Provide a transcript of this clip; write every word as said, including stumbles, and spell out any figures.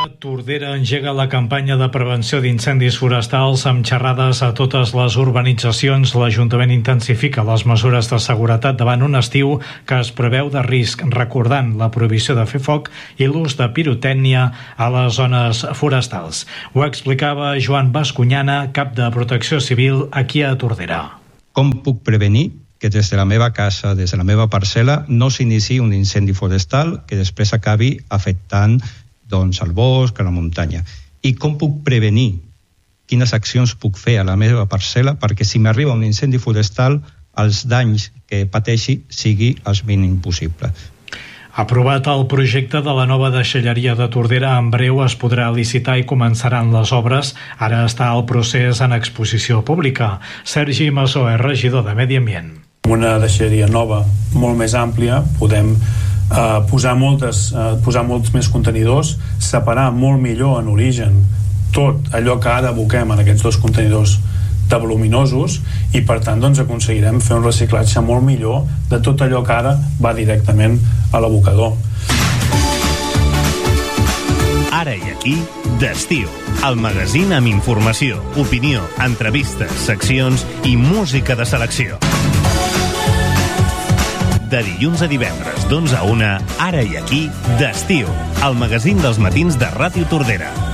Tordera engega la campanya de prevenció d'incendis forestals amb xerrades a totes les urbanitzacions. L'Ajuntament intensifica les mesures de seguretat davant un estiu que es preveu de risc, recordant la prohibició de fer foc i l'ús de pirotècnia a les zones forestals. Ho explicava Joan Bascuñana, cap de Protecció Civil aquí a Tordera. Com puc prevenir que des de la meva casa, des de la meva parcel·la, no s'iniciï un incendi forestal que després acabi afectant doncs, al bosc, a la muntanya? I com puc prevenir? Quines accions puc fer a la meva parcel·la perquè si m'arriba un incendi forestal els danys que pateixi sigui el mínim possible? Aprovat el projecte de la nova deixalleria de Tordera, en breu es podrà licitar i començaran les obres. Ara està el procés en exposició pública. Sergi Masó és regidor de Medi Ambient. Una deixalleria nova, molt més àmplia, podem eh, posar, moltes, eh, posar molts més contenidors, separar molt millor en origen tot allò que ara aboquem en aquests dos contenidors de voluminosos i per tant doncs, aconseguirem fer un reciclatge molt millor de tot allò que ara va directament a l'abocador. Ara i aquí, d'estiu, el magazín amb informació, opinió, entrevistes, seccions i música de selecció. De dilluns a divendres, d'onze a una, Ara i aquí, d'estiu, el magazín dels matins de Ràdio Tordera.